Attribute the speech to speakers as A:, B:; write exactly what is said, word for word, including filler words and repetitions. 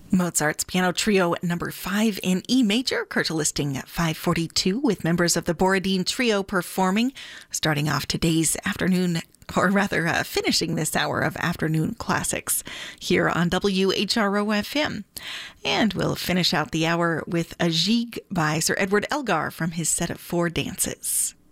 A: Mozart's Piano Trio number five in E major, Kurt listing at five forty-two, with members of the Borodin Trio performing, starting off today's afternoon, or rather uh, finishing this hour of afternoon classics here on W H R O F M. And we'll finish out the hour with a Gigue by Sir Edward Elgar from his set of four dances.